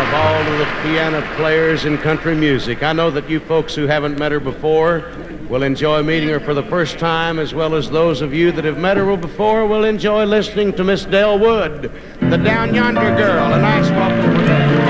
of all of the piano players in country music. I know that you folks who haven't met her before will enjoy meeting her for the first time, as well as those of you that have met her before will enjoy listening to Miss Dell Wood, the Down Yonder Girl. A nice welcome for her.